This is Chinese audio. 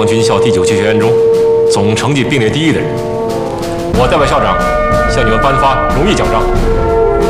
方军校第9期学员中总成绩并列第1的人。我代表校长向你们颁发荣誉奖章。